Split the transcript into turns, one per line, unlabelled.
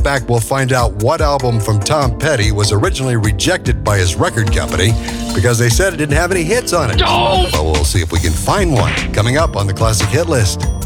Back, we'll find out what album from Tom Petty was originally rejected by his record company because they said it didn't have any hits on it.
No!
Well, we'll see if we can find one coming up on the Classic Hit List.